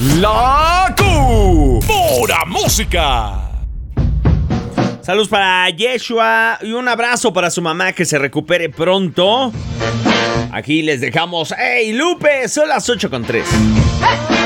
La Pura Música. Saludos para Yeshua y un abrazo para su mamá, que se recupere pronto. Aquí les dejamos. ¡Hey, Lupe! Son las 8:03.